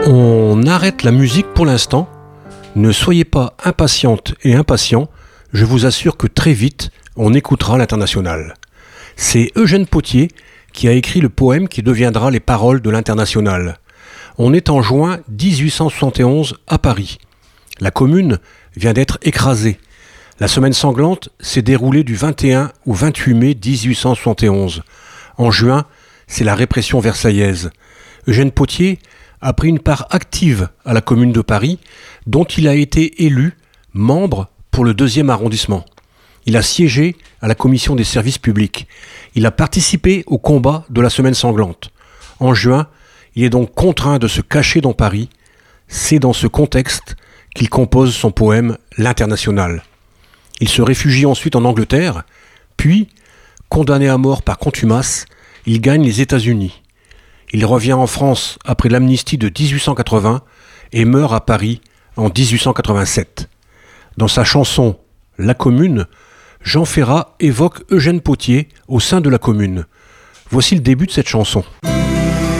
On arrête la musique pour l'instant. Ne soyez pas impatientes et impatients. Je vous assure que très vite, on écoutera l'Internationale. C'est Eugène Pottier qui a écrit le poème qui deviendra les paroles de l'Internationale. On est en juin 1871 à Paris. La Commune vient d'être écrasée. La semaine sanglante s'est déroulée du 21 au 28 mai 1871. En juin, c'est la répression versaillaise. Eugène Pottier a pris une part active à la Commune de Paris, dont il a été élu membre pour le 2e arrondissement. Il a siégé à la commission des services publics. Il a participé au combat de la semaine sanglante. En juin, il est donc contraint de se cacher dans Paris. C'est dans ce contexte qu'il compose son poème « L'Internationale ». Il se réfugie ensuite en Angleterre, puis, condamné à mort par contumace, il gagne les États-Unis. Il revient en France après l'amnistie de 1880 et meurt à Paris en 1887. Dans sa chanson « La Commune », Jean Ferrat évoque Eugène Pottier au sein de la Commune. Voici le début de cette chanson.